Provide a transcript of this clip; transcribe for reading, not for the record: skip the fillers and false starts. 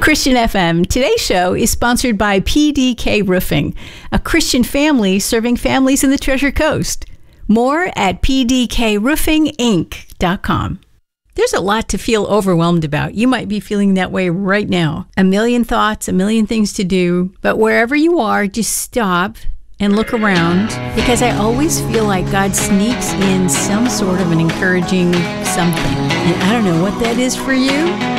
Christian FM. Today's show is sponsored by PDK Roofing, a Christian family serving families in the Treasure Coast. More at pdkroofinginc.com. There's a lot to feel overwhelmed about. You might be feeling that way right now. A million thoughts, a million things to do. But wherever you are, just stop and look around, because I always feel like God sneaks in some sort of an encouraging something. And I don't know what that is for you,